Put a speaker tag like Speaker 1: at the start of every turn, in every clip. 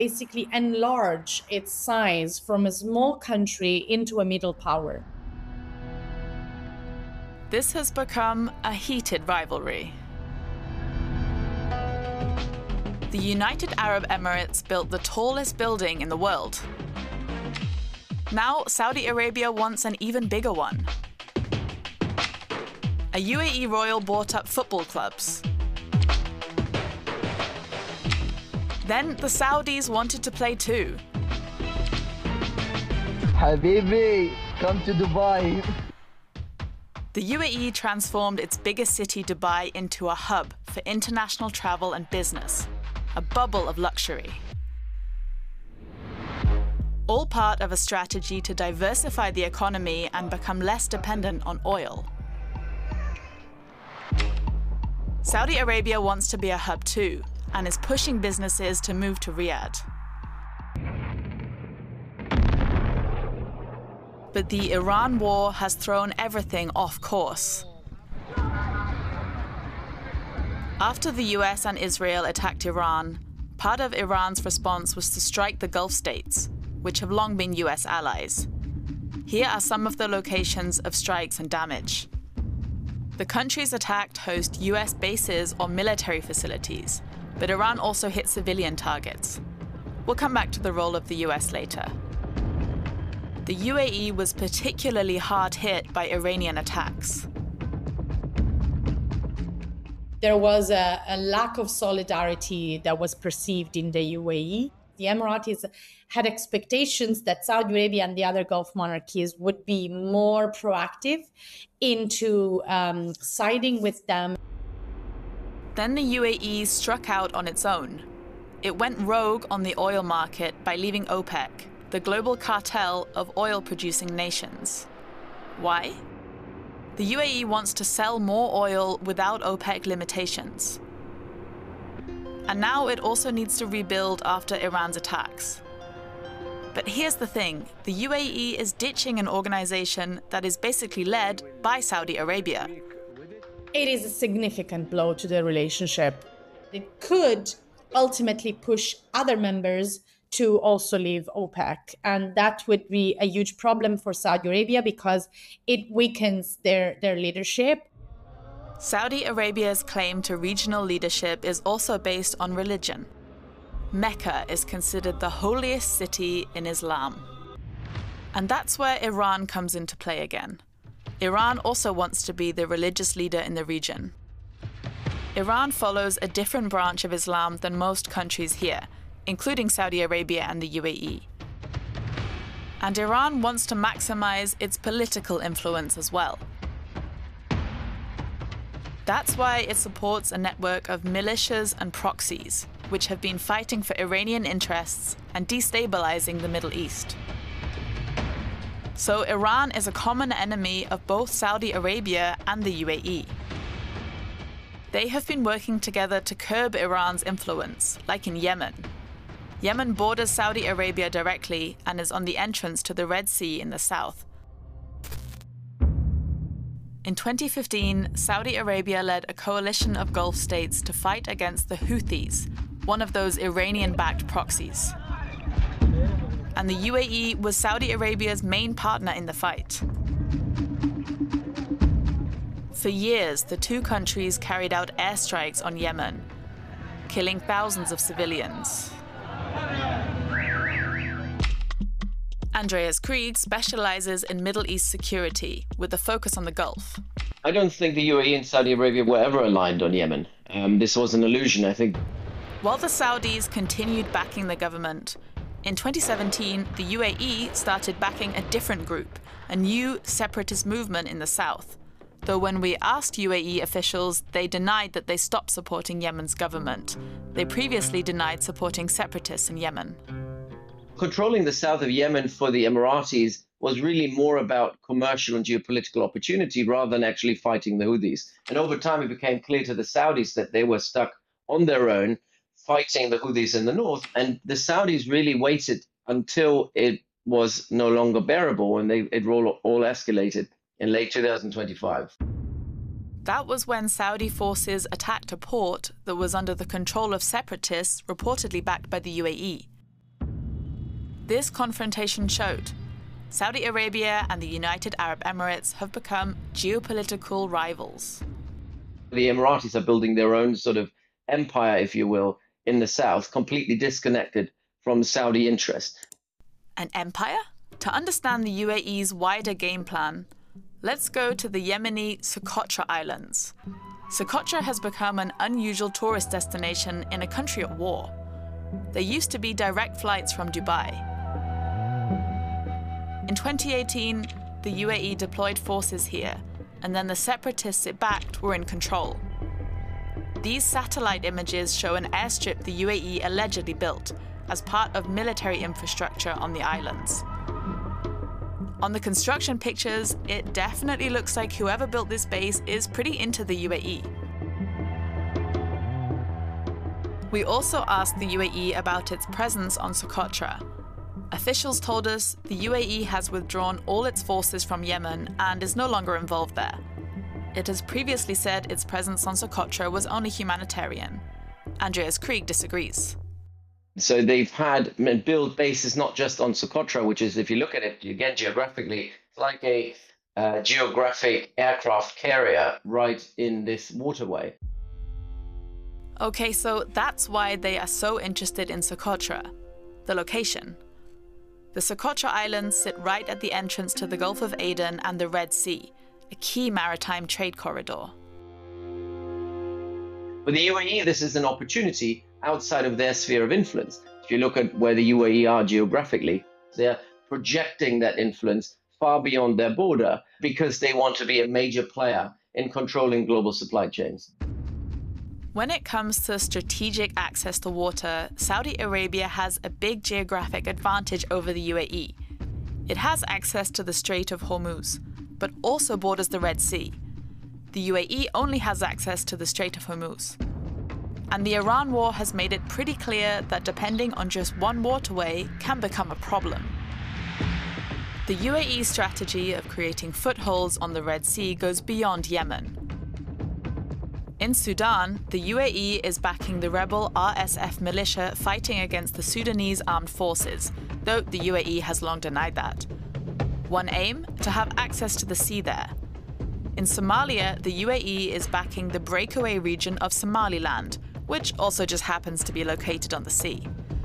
Speaker 1: basically enlarge its size from a small country into a middle power.
Speaker 2: This has become a heated rivalry. The United Arab Emirates built the tallest building in the world. Now, Saudi Arabia wants an even bigger one. A UAE royal bought up football clubs. Then the Saudis wanted to play too.
Speaker 3: Habibi, come to Dubai.
Speaker 2: The UAE transformed its biggest city, Dubai, into a hub for international travel and business, a bubble of luxury. All part of a strategy to diversify the economy and become less dependent on oil. Saudi Arabia wants to be a hub too, and is pushing businesses to move to Riyadh. But the Iran war has thrown everything off course. After the US and Israel attacked Iran, part of Iran's response was to strike the Gulf states, which have long been US allies. Here are some of the locations of strikes and damage. The countries attacked host US bases or military facilities, but Iran also hit civilian targets. We'll come back to the role of the US later. The UAE was particularly hard hit by Iranian attacks.
Speaker 1: There was a lack of solidarity that was perceived in the UAE. The Emiratis had expectations that Saudi Arabia and the other Gulf monarchies would be more proactive into siding with them.
Speaker 2: Then the UAE struck out on its own. It went rogue on the oil market by leaving OPEC, the global cartel of oil-producing nations. Why? The UAE wants to sell more oil without OPEC limitations. And now it also needs to rebuild after Iran's attacks. But here's the thing, the UAE is ditching an organization that is basically led by Saudi Arabia.
Speaker 1: It is a significant blow to the relationship. It could ultimately push other members to also leave OPEC. And that would be a huge problem for Saudi Arabia because it weakens their leadership.
Speaker 2: Saudi Arabia's claim to regional leadership is also based on religion. Mecca is considered the holiest city in Islam. And that's where Iran comes into play again. Iran also wants to be the religious leader in the region. Iran follows a different branch of Islam than most countries here, including Saudi Arabia and the UAE. And Iran wants to maximize its political influence as well. That's why it supports a network of militias and proxies, which have been fighting for Iranian interests and destabilizing the Middle East. So Iran is a common enemy of both Saudi Arabia and the UAE. They have been working together to curb Iran's influence, like in Yemen. Yemen borders Saudi Arabia directly and is on the entrance to the Red Sea in the south. In 2015, Saudi Arabia led a coalition of Gulf states to fight against the Houthis, one of those Iranian-backed proxies. And the UAE was Saudi Arabia's main partner in the fight. For years, the two countries carried out airstrikes on Yemen, killing thousands of civilians. Andreas Krieg specializes in Middle East security, with a focus on the Gulf.
Speaker 4: I don't think the UAE and Saudi Arabia were ever aligned on Yemen. This was an illusion, I think.
Speaker 2: While the Saudis continued backing the government, in 2017, the UAE started backing a different group, a new separatist movement in the south. Though when we asked UAE officials, they denied that they stopped supporting Yemen's government. They previously denied supporting separatists in Yemen.
Speaker 4: Controlling the south of Yemen for the Emiratis was really more about commercial and geopolitical opportunity rather than actually fighting the Houthis. And over time, it became clear to the Saudis that they were stuck on their own, fighting the Houthis in the north. And the Saudis really waited until it was no longer bearable, and it all escalated in late 2025.
Speaker 2: That was when Saudi forces attacked a port that was under the control of separatists reportedly backed by the UAE. This confrontation showed Saudi Arabia and the United Arab Emirates have become geopolitical rivals.
Speaker 4: The Emiratis are building their own sort of empire, if you will, in the south, completely disconnected from Saudi interest.
Speaker 2: An empire? To understand the UAE's wider game plan, let's go to the Yemeni Socotra Islands. Socotra has become an unusual tourist destination in a country at war. There used to be direct flights from Dubai. In 2018, the UAE deployed forces here, and then the separatists it backed were in control. These satellite images show an airstrip the UAE allegedly built as part of military infrastructure on the islands. On the construction pictures, it definitely looks like whoever built this base is pretty into the UAE. We also asked the UAE about its presence on Socotra. Officials told us the UAE has withdrawn all its forces from Yemen and is no longer involved there. It has previously said its presence on Socotra was only humanitarian. Andreas Krieg disagrees.
Speaker 4: So they've had build bases not just on Socotra, which is, if you look at it, again, geographically, it's like a geographic aircraft carrier right in this waterway.
Speaker 2: Okay, so that's why they are so interested in Socotra, the location. The Socotra Islands sit right at the entrance to the Gulf of Aden and the Red Sea, a key maritime trade corridor.
Speaker 4: For the UAE, this is an opportunity outside of their sphere of influence. If you look at where the UAE are geographically, they're projecting that influence far beyond their border because they want to be a major player in controlling global supply chains.
Speaker 2: When it comes to strategic access to water, Saudi Arabia has a big geographic advantage over the UAE. It has access to the Strait of Hormuz, but also borders the Red Sea. The UAE only has access to the Strait of Hormuz. And the Iran war has made it pretty clear that depending on just one waterway can become a problem. The UAE strategy of creating footholds on the Red Sea goes beyond Yemen. In Sudan, the UAE is backing the rebel RSF militia fighting against the Sudanese armed forces, though the UAE has long denied that. One aim? To have access to the sea there. In Somalia, the UAE is backing the breakaway region of Somaliland, which also just happens to be located on the sea.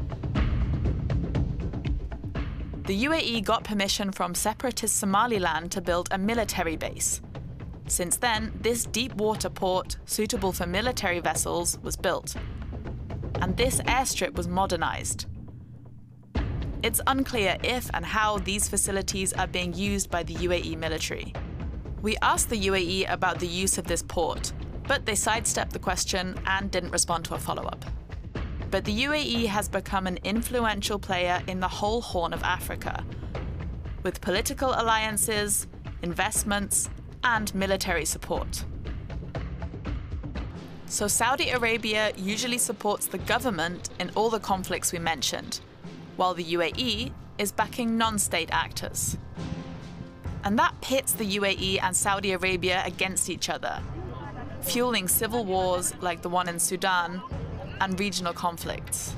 Speaker 2: The UAE got permission from separatist Somaliland to build a military base. Since then, this deep water port, suitable for military vessels, was built. And this airstrip was modernized. It's unclear if and how these facilities are being used by the UAE military. We asked the UAE about the use of this port, but they sidestepped the question and didn't respond to a follow-up. But the UAE has become an influential player in the whole Horn of Africa, with political alliances, investments, and military support. So Saudi Arabia usually supports the government in all the conflicts we mentioned, while the UAE is backing non-state actors. And that pits the UAE and Saudi Arabia against each other, fueling civil wars like the one in Sudan and regional conflicts.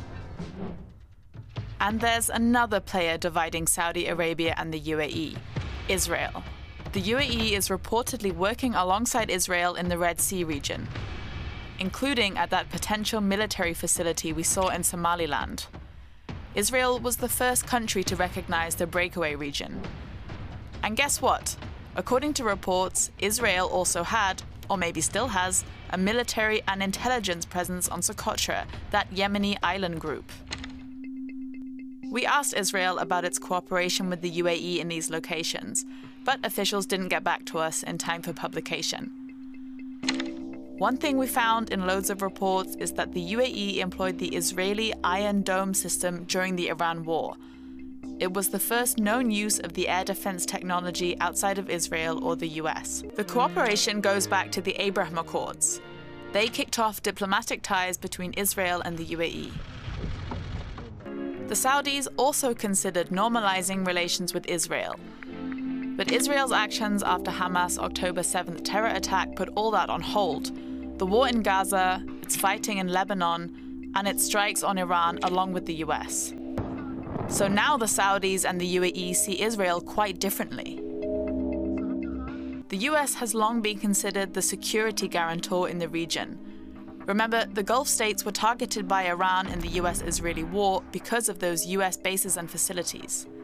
Speaker 2: And there's another player dividing Saudi Arabia and the UAE, Israel. The UAE is reportedly working alongside Israel in the Red Sea region, including at that potential military facility we saw in Somaliland. Israel was the first country to recognize the breakaway region. And guess what? According to reports, Israel also had, or maybe still has, a military and intelligence presence on Socotra, that Yemeni island group. We asked Israel about its cooperation with the UAE in these locations, but officials didn't get back to us in time for publication. One thing we found in loads of reports is that the UAE employed the Israeli Iron Dome system during the Iran war. It was the first known use of the air defense technology outside of Israel or the US. The cooperation goes back to the Abraham Accords. They kicked off diplomatic ties between Israel and the UAE. The Saudis also considered normalizing relations with Israel. But Israel's actions after Hamas' October 7th terror attack put all that on hold. The war in Gaza, its fighting in Lebanon, and its strikes on Iran along with the US. So now the Saudis and the UAE see Israel quite differently. The US has long been considered the security guarantor in the region. Remember, the Gulf states were targeted by Iran in the US-Israeli war because of those US bases and facilities.